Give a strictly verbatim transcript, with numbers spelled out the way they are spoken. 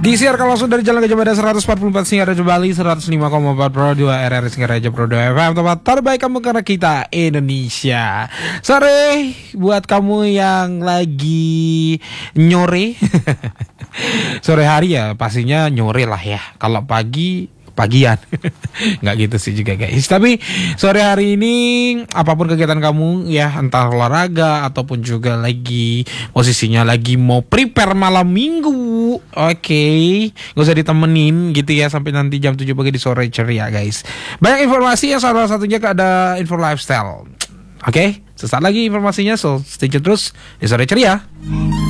Disiarkan langsung dari Jalan Gajah Mada seratus empat puluh empat Singaraja Bali, seratus lima koma empat Pro dua R R Singaraja Pro dua F M, tempat terbaik kamu karena kita Indonesia. Sore buat kamu yang lagi nyore. Sore hari ya pastinya nyore lah ya. Kalau pagi pagian. Nggak gitu sih juga guys. Tapi sore hari ini apapun kegiatan kamu ya, entah olahraga ataupun juga lagi posisinya lagi mau prepare malam minggu, oke okay. Gak usah ditemenin gitu ya sampai nanti jam tujuh pagi di Sore Ceria guys. Banyak informasi ya, salah satunya ada info lifestyle. Oke okay? Sesaat lagi informasinya, so stay tune terus di Sore Ceria.